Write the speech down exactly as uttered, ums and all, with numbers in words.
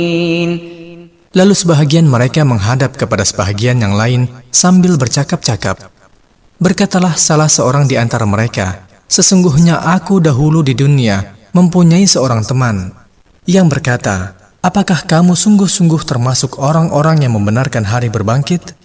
Lalu sebahagian mereka menghadap kepada sebahagian yang lain sambil bercakap-cakap. Berkatalah salah seorang di antara mereka, "Sesungguhnya aku dahulu di dunia mempunyai seorang teman yang berkata, apakah kamu sungguh-sungguh termasuk orang-orang yang membenarkan hari berbangkit?"